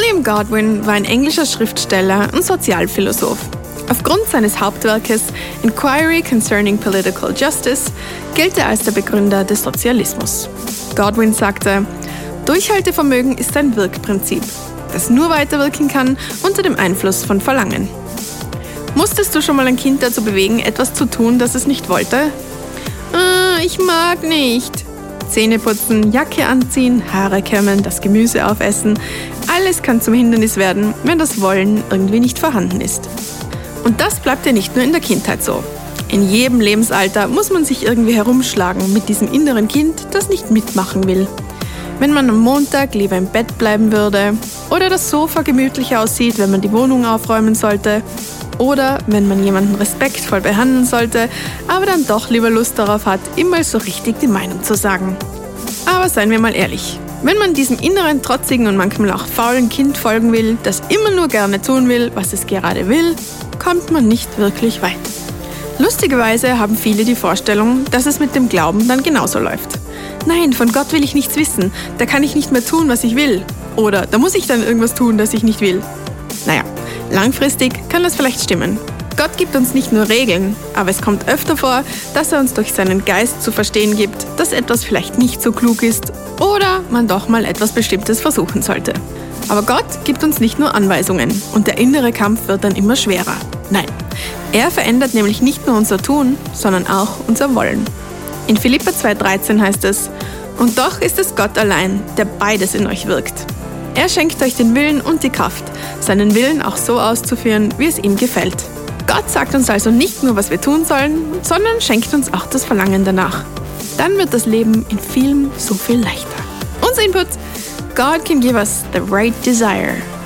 William Godwin war ein englischer Schriftsteller und Sozialphilosoph. Aufgrund seines Hauptwerkes Inquiry Concerning Political Justice gilt er als der Begründer des Sozialismus. Godwin sagte, Durchhaltevermögen ist ein Wirkprinzip, das nur weiterwirken kann unter dem Einfluss von Verlangen. Musstest du schon mal ein Kind dazu bewegen, etwas zu tun, das es nicht wollte? Ich mag nicht. Zähne putzen, Jacke anziehen, Haare kämmen, das Gemüse aufessen. Alles kann zum Hindernis werden, wenn das Wollen irgendwie nicht vorhanden ist. Und das bleibt ja nicht nur in der Kindheit so. In jedem Lebensalter muss man sich irgendwie herumschlagen mit diesem inneren Kind, das nicht mitmachen will. Wenn man am Montag lieber im Bett bleiben würde oder das Sofa gemütlich aussieht, wenn man die Wohnung aufräumen sollte oder wenn man jemanden respektvoll behandeln sollte, aber dann doch lieber Lust darauf hat, ihm mal so richtig die Meinung zu sagen. Aber seien wir mal ehrlich, wenn man diesem inneren, trotzigen und manchmal auch faulen Kind folgen will, das immer nur gerne tun will, was es gerade will, kommt man nicht wirklich weit. Lustigerweise haben viele die Vorstellung, dass es mit dem Glauben dann genauso läuft. Nein, von Gott will ich nichts wissen, da kann ich nicht mehr tun, was ich will. Oder da muss ich dann irgendwas tun, das ich nicht will. Naja, langfristig kann das vielleicht stimmen. Gott gibt uns nicht nur Regeln, aber es kommt öfter vor, dass er uns durch seinen Geist zu verstehen gibt, dass etwas vielleicht nicht so klug ist oder man doch mal etwas Bestimmtes versuchen sollte. Aber Gott gibt uns nicht nur Anweisungen und der innere Kampf wird dann immer schwerer. Nein, er verändert nämlich nicht nur unser Tun, sondern auch unser Wollen. In Philipper 2,13 heißt es, und doch ist es Gott allein, der beides in euch wirkt. Er schenkt euch den Willen und die Kraft, seinen Willen auch so auszuführen, wie es ihm gefällt. Gott sagt uns also nicht nur, was wir tun sollen, sondern schenkt uns auch das Verlangen danach. Dann wird das Leben in vielem so viel leichter. Unser Input: God can give us the right desire.